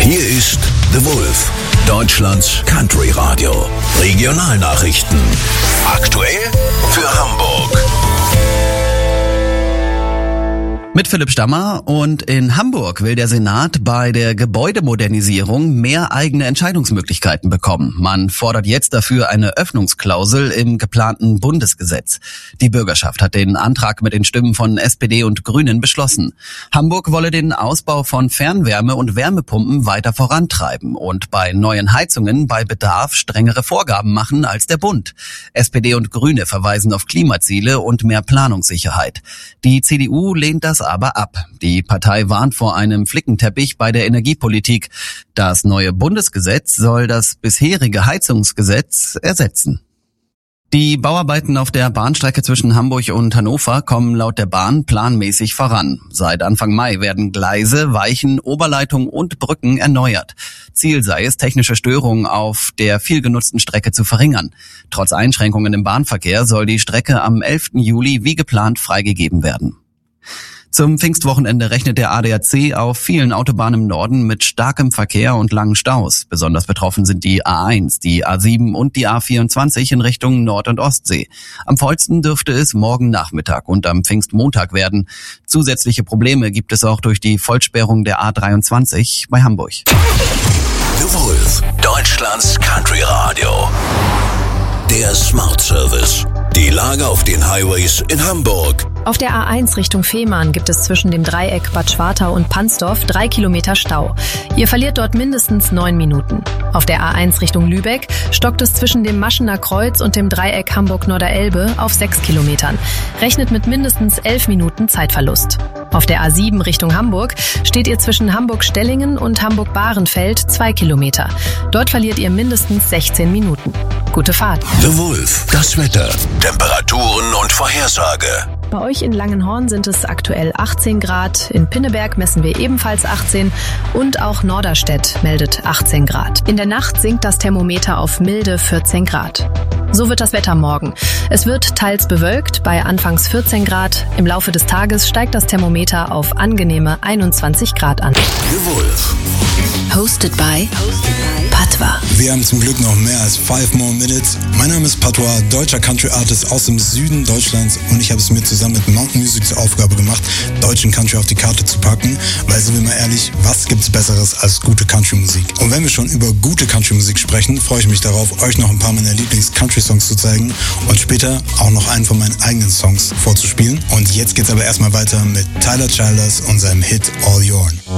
Hier ist The Wolf, Deutschlands Country Radio. Regionalnachrichten. Aktuell für Hamburg. Mit Philipp Stammer. Und in Hamburg will der Senat bei der Gebäudemodernisierung mehr eigene Entscheidungsmöglichkeiten bekommen. Man fordert jetzt dafür eine Öffnungsklausel im geplanten Bundesgesetz. Die Bürgerschaft hat den Antrag mit den Stimmen von SPD und Grünen beschlossen. Hamburg wolle den Ausbau von Fernwärme- und Wärmepumpen weiter vorantreiben und bei neuen Heizungen bei Bedarf strengere Vorgaben machen als der Bund. SPD und Grüne verweisen auf Klimaziele und mehr Planungssicherheit. Die CDU lehnt das aber ab. Die Partei warnt vor einem Flickenteppich bei der Energiepolitik. Das neue Bundesgesetz soll das bisherige Heizungsgesetz ersetzen. Die Bauarbeiten auf der Bahnstrecke zwischen Hamburg und Hannover kommen laut der Bahn planmäßig voran. Seit Anfang Mai werden Gleise, Weichen, Oberleitungen und Brücken erneuert. Ziel sei es, technische Störungen auf der viel genutzten Strecke zu verringern. Trotz Einschränkungen im Bahnverkehr soll die Strecke am 11. Juli wie geplant freigegeben werden. Zum Pfingstwochenende rechnet der ADAC auf vielen Autobahnen im Norden mit starkem Verkehr und langen Staus. Besonders betroffen sind die A1, die A7 und die A24 in Richtung Nord- und Ostsee. Am vollsten dürfte es morgen Nachmittag und am Pfingstmontag werden. Zusätzliche Probleme gibt es auch durch die Vollsperrung der A23 bei Hamburg. The Wolf, Deutschlands Country Radio. Der Smart Service. Die Lage auf den Highways in Hamburg. Auf der A1 Richtung Fehmarn gibt es zwischen dem Dreieck Bad Schwartau und Pansdorf 3 Kilometer Stau. Ihr verliert dort mindestens 9 Minuten. Auf der A1 Richtung Lübeck stockt es zwischen dem Maschener Kreuz und dem Dreieck Hamburg-Norderelbe auf 6 Kilometern. Rechnet mit mindestens 11 Minuten Zeitverlust. Auf der A7 Richtung Hamburg steht ihr zwischen Hamburg-Stellingen und Hamburg-Bahrenfeld 2 Kilometer. Dort verliert ihr mindestens 16 Minuten. Gute Fahrt. The Wolf, das Wetter, Temperaturen und Vorhersage. Bei euch in Langenhorn sind es aktuell 18 Grad, in Pinneberg messen wir ebenfalls 18 und auch Norderstedt meldet 18 Grad. In der Nacht sinkt das Thermometer auf milde 14 Grad. So wird das Wetter morgen. Es wird teils bewölkt bei anfangs 14 Grad. Im Laufe des Tages steigt das Thermometer auf angenehme 21 Grad an. The Wolf. Hosted by Patwa. Wir haben zum Glück noch mehr als 5 more minutes. Mein Name ist Patwa, deutscher Country Artist aus dem Süden Deutschlands und ich habe es mir zusammen mit Mountain Music zur Aufgabe gemacht, deutschen Country auf die Karte zu packen, weil, sind wir mal ehrlich, was gibt's Besseres als gute Country-Musik? Und wenn wir schon über gute Country-Musik sprechen, freue ich mich darauf, euch noch ein paar meiner Lieblings-Country-Songs zu zeigen und später auch noch einen von meinen eigenen Songs vorzuspielen. Und jetzt geht's aber erstmal weiter mit Tyler Childers und seinem Hit All Yourn.